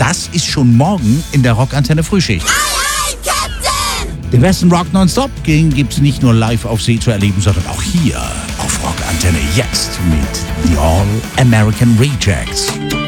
das ist schon morgen in der Rockantenne Frühschicht. Den besten Rock nonstop gibt's nicht nur live auf See zu erleben, sondern auch hier auf Rockantenne jetzt mit The All American Rejects.